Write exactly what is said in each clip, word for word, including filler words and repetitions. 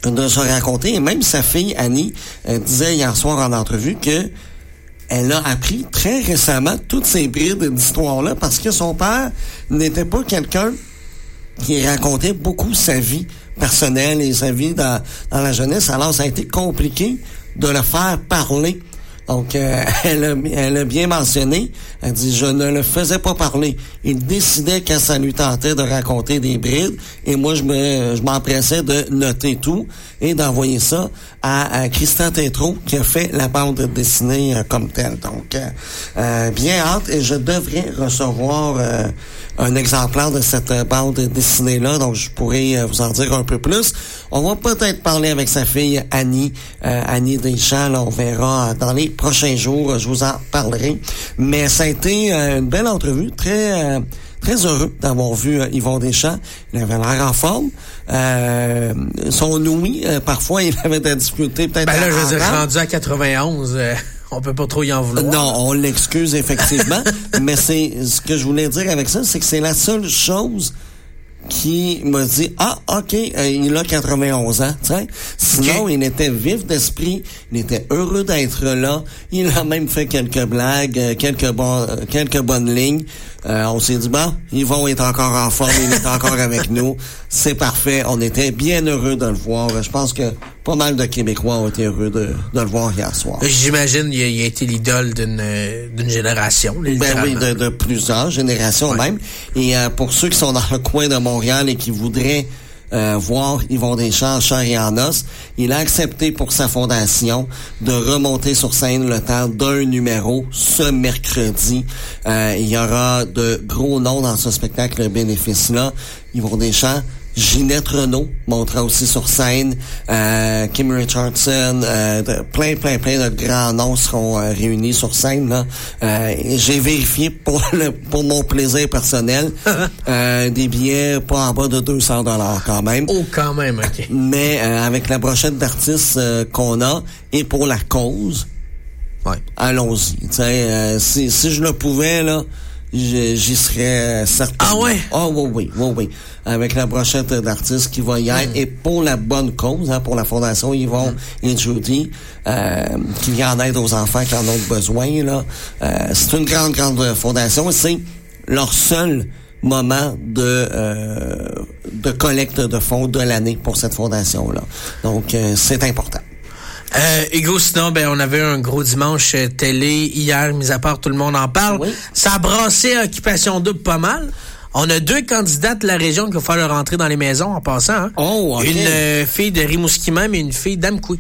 de se raconter. Et même sa fille, Annie, euh, disait hier soir en entrevue que elle a appris très récemment toutes ces brides d'histoire-là parce que son père n'était pas quelqu'un qui racontait beaucoup sa vie personnelle et sa vie dans, dans la jeunesse. Alors, ça a été compliqué de le faire parler. Donc, euh, elle, a, elle a bien mentionné, elle dit, je ne le faisais pas parler. Il décidait quand ça lui tentait de raconter des brides, et moi, je me, je m'empressais de noter tout et d'envoyer ça à, à Christian Tétrault, qui a fait la bande dessinée euh, comme telle. Donc, euh, euh, bien hâte, et je devrais recevoir euh, un exemplaire de cette bande dessinée-là, donc je pourrais euh, vous en dire un peu plus. On va peut-être parler avec sa fille Annie, euh, Annie Deschamps, là, on verra dans les prochains jours, je vous en parlerai. Mais ça a été euh, une belle entrevue, très euh, très heureux d'avoir vu euh, Yvon Deschamps. Il avait l'air en forme. Euh, son ouïe, euh, parfois, il avait de la difficulté peut-être. Ben là, à, je veux dire, à rendu à quatre-vingt-onze, euh, on peut pas trop y en vouloir. Non, on l'excuse effectivement. Mais c'est ce que je voulais dire avec ça, c'est que c'est la seule chose qui m'a dit, ah, OK, euh, il a quatre-vingt-onze ans, tu sais. Sinon, okay. Il était vif d'esprit, il était heureux d'être là, il a même fait quelques blagues, euh, quelques, bon, euh, quelques bonnes lignes. Euh, on s'est dit, bon, Yvon est encore en forme, il est encore avec nous, c'est parfait, on était bien heureux de le voir. Je pense que pas mal de Québécois ont été heureux de, de le voir hier soir. J'imagine qu'il a, il a été l'idole d'une, d'une génération. Ben oui, de, de plusieurs générations ouais. même. Et euh, pour ceux qui sont dans le coin de Montréal et qui voudraient euh, voir Yvon Deschamps en chair et en os, il a accepté pour sa fondation de remonter sur scène le temps d'un numéro ce mercredi. Euh, il y aura de gros noms dans ce spectacle bénéfice-là. Yvon Deschamps, Ginette Renault montera aussi sur scène, euh, Kim Richardson, euh, de, plein, plein, plein de grands noms seront euh, réunis sur scène. Là. Euh, j'ai vérifié pour le pour mon plaisir personnel, euh, des billets pas en bas de deux cents dollars quand même. Oh, quand même, ok. Mais euh, avec la brochette d'artistes euh, qu'on a et pour la cause, ouais. Allons-y. Tu sais, euh, si si je le pouvais là. J'y serais certain. Ah ouais? Ah oui, oui, oui, oui. Avec la brochette d'artistes qui va y être, mm. et pour la bonne cause, hein, pour la Fondation Yvon mm. et Judy, euh, qui vient en aide aux enfants qui en ont besoin, là. Euh, c'est une grande, grande fondation. C'est leur seul moment de euh, de collecte de fonds de l'année pour cette fondation-là. Donc, euh, c'est important. Euh, Hugo, sinon, ben, on avait un gros dimanche euh, télé hier, mis à part tout le monde en parle. Oui. Ça a brassé Occupation Double pas mal. On a deux candidates de la région qui vont faire leur entrée dans les maisons en passant. Hein. Oh, okay. Une euh, fille de Rimouski même et une fille d'Amqui.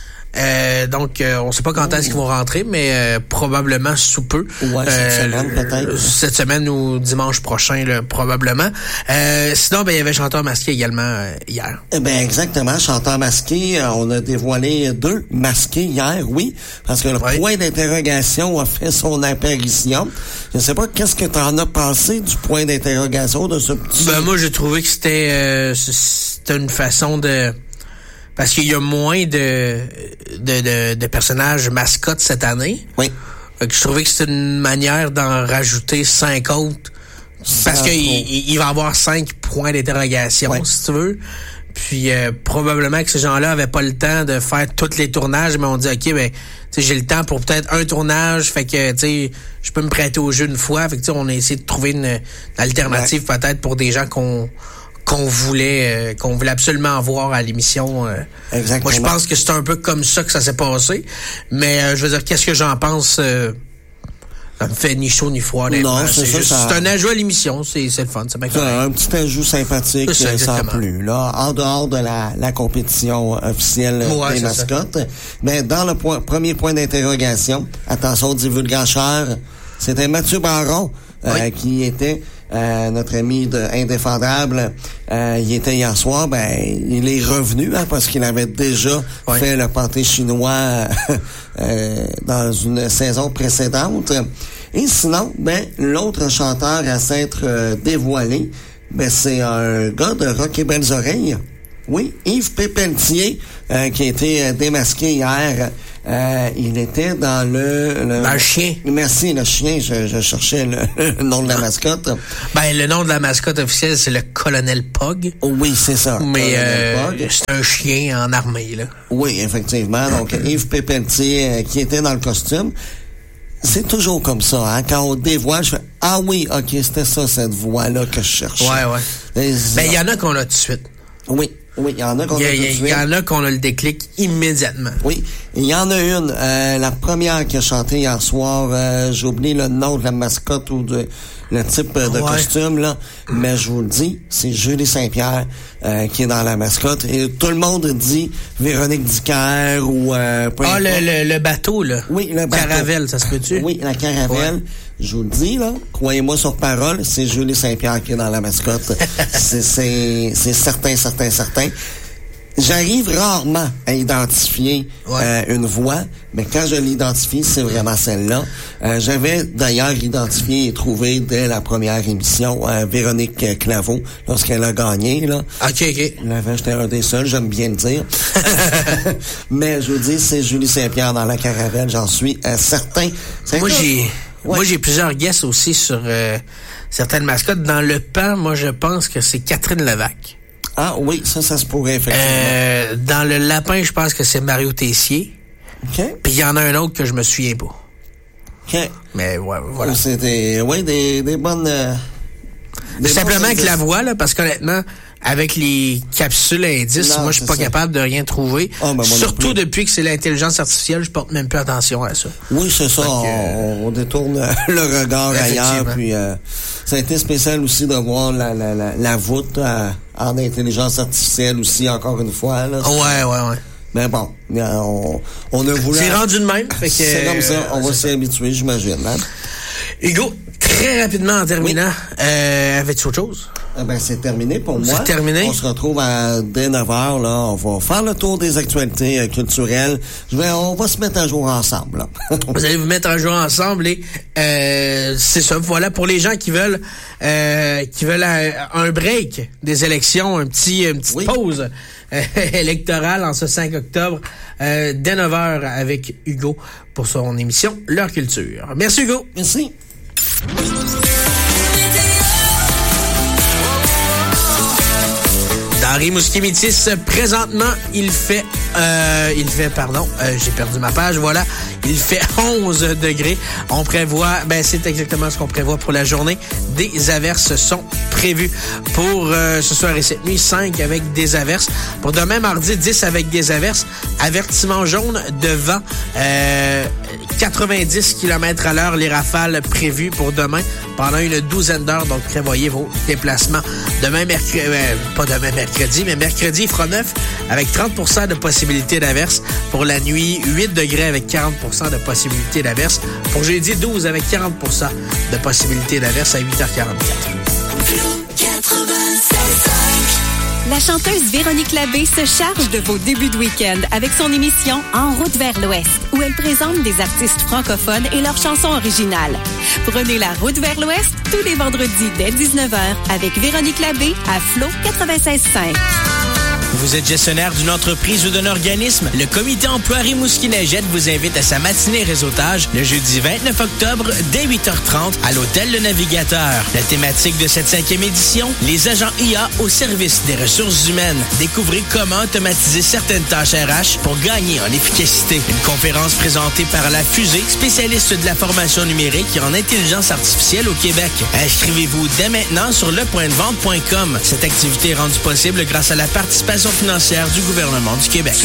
Euh, donc, euh, on sait pas quand oh. est-ce qu'ils vont rentrer, mais euh, probablement sous peu. Ouais, cette euh, semaine peut-être. Cette semaine ou dimanche prochain, là, probablement. Euh, sinon, ben il y avait Chanteur masqué également euh, hier. Eh ben exactement, Chanteur masqué. Euh, on a dévoilé deux masqués hier, oui, parce que le oui. point d'interrogation a fait son apparition. Je sais pas qu'est-ce que t'en as pensé du point d'interrogation de ce petit. Ben moi, j'ai trouvé que c'était euh, c'était une façon de. Parce qu'il y a moins de, de, de, de personnages mascottes cette année. Oui. Fait que je trouvais que c'était une manière d'en rajouter cinq autres. Parce qu'il il, il va y avoir cinq points d'interrogation, oui. si tu veux. Puis euh, probablement que ces gens-là avaient pas le temps de faire tous les tournages, mais on dit, OK, ben, tu sais, j'ai le temps pour peut-être un tournage, fait que, tu sais, je peux me prêter au jeu une fois. Fait que, tu sais, on a essayé de trouver une, une alternative ouais. peut-être pour des gens qu'on... qu'on voulait euh, qu'on voulait absolument voir à l'émission. Euh. Exactement. Moi, je pense que c'est un peu comme ça que ça s'est passé. Mais euh, je veux dire, qu'est-ce que j'en pense? Euh, ça me fait ni chaud ni froid. Non, c'est, c'est, juste, ça, c'est un ajout à l'émission. C'est, c'est le fun. C'est bien c'est un petit ajout sympathique, ça, sans plus. Là, en dehors de la, la compétition officielle ouais, des mascottes. Ça. Mais dans le point, premier point d'interrogation, attention divulgateur, c'était Mathieu Baron euh, oui. qui était... Euh, notre ami de Indéfendable, euh, il était hier soir, ben il est revenu hein, parce qu'il avait déjà ouais. fait le pâté chinois euh, dans une saison précédente. Et sinon, ben l'autre chanteur à s'être euh, dévoilé, ben c'est un gars de Rock et Belles Oreilles. Oui, Yves Pépeltier, euh, qui a été euh, démasqué hier Euh, il était dans le... le dans le chien. Merci, le chien. Je, je cherchais le, le nom de la mascotte. Ben, le nom de la mascotte officielle, c'est le Colonel Pog. Oui, c'est ça. Mais euh, c'est un chien en armée, là. Oui, effectivement. Donc, Yves Pépeltier, euh, qui était dans le costume. C'est toujours comme ça, hein. Quand on dévoile, je fais « Ah oui, OK, c'était ça, cette voix-là que je cherchais. » Ouais, ouais. Ben, il y en a qu'on a tout de suite. Oui, oui, il y en a qu'on a tout de suite. Il y en a qu'on a le déclic immédiatement. Oui, il y en a une. Euh, la première qui a chanté hier soir, euh, j'ai oublié le nom de la mascotte ou de le type euh, de ouais. costume, là. Mais je vous le dis, c'est Julie Saint-Pierre euh, qui est dans la mascotte. Et tout le monde dit Véronique Dicker ou... Euh, ah, le, le, le bateau, là. Oui, le bateau. Caravelle, ça se peut-tu? Oui, la Caravelle. Ouais. Je vous le dis, là, croyez-moi sur parole, c'est Julie Saint-Pierre qui est dans la mascotte. c'est, c'est, c'est certain, certain, certain. J'arrive rarement à identifier ouais. euh, une voix, mais quand je l'identifie, c'est vraiment celle-là. Euh, j'avais d'ailleurs identifié et trouvé dès la première émission euh, Véronique Claveau, lorsqu'elle a gagné, là. OK, OK. Là, j'étais un des seuls, j'aime bien le dire. Mais je vous dis, c'est Julie Saint-Pierre dans la Caravelle, j'en suis euh, certain. C'est moi, que... j'ai... Ouais. Moi, j'ai plusieurs guesses aussi sur euh, certaines mascottes. Dans le pan, moi, je pense que c'est Catherine Levac. Ah oui, ça, ça se pourrait, effectivement. Euh, dans le lapin, je pense que c'est Mario Tessier. OK. Puis il y en a un autre que je me souviens pas. OK. Mais ouais, voilà. C'est des, ouais, des, des bonnes... Euh, des Simplement avec la voix, là, parce qu'honnêtement, avec les capsules indices, non, moi, je suis pas ça. capable de rien trouver. Oh, ben, surtout depuis que c'est l'intelligence artificielle, je porte même plus attention à ça. Oui, c'est ça. On, euh, on détourne le regard ailleurs. Puis euh, ça a été spécial aussi de voir la, la, la, la voûte à, en intelligence artificielle aussi, encore une fois. Là, ouais, ouais, ouais. Mais bon, on, on a voulu... C'est rendu de même. Fait que, c'est comme ça. On va s'y habituer, j'imagine. Hein? Hugo, très rapidement en terminant, oui. euh, avais-tu autre chose? Eh ben, c'est terminé pour moi. C'est terminé. On se retrouve à dès neuf heures, là. On va faire le tour des actualités euh, culturelles. Je vais, on va se mettre à jour ensemble, là. Vous allez vous mettre à jour ensemble et, euh, c'est ça. Voilà, pour les gens qui veulent, euh, qui veulent un, un break des élections, un petit, une petite oui. pause euh, électorale en ce cinq octobre, euh, dès neuf heures avec Hugo pour son émission Leur Culture. Merci, Hugo. Merci. Dans Rimouski-Métis, présentement, il fait, euh, il fait, pardon, euh, j'ai perdu ma page, voilà, il fait onze degrés. On prévoit, ben c'est exactement ce qu'on prévoit pour la journée. Des averses sont prévues pour euh, ce soir et cette nuit, cinq avec des averses. Pour demain, mardi, dix avec des averses. Avertissement jaune de vent, euh, quatre-vingt-dix kilomètres à l'heure, les rafales prévues pour demain pendant une douzaine d'heures. Donc, prévoyez vos déplacements. Demain, mercredi, euh, pas demain, mercredi, mais mercredi, il fera neuf avec trente pour cent de possibilité d'averse. Pour la nuit, huit degrés avec quarante pour cent de possibilité d'averse. Pour jeudi, douze avec quarante pour cent de possibilité d'averse à huit heures quarante-quatre. La chanteuse Véronique Labbé se charge de vos débuts de week-end avec son émission En route vers l'Ouest, où elle présente des artistes francophones et leurs chansons originales. Prenez la route vers l'Ouest tous les vendredis dès dix-neuf heures avec Véronique Labbé à Flo quatre-vingt-seize virgule cinq. Vous êtes gestionnaire d'une entreprise ou d'un organisme? Le Comité emploi Rimouski-Neigette vous invite à sa matinée réseautage le jeudi vingt-neuf octobre dès huit heures trente à l'Hôtel Le Navigateur. La thématique de cette cinquième édition, les agents I A au service des ressources humaines. Découvrez comment automatiser certaines tâches R H pour gagner en efficacité. Une conférence présentée par La Fusée, spécialiste de la formation numérique et en intelligence artificielle au Québec. Inscrivez-vous dès maintenant sur le point de vente point com. Cette activité est rendue possible grâce à la participation financière du gouvernement du Québec.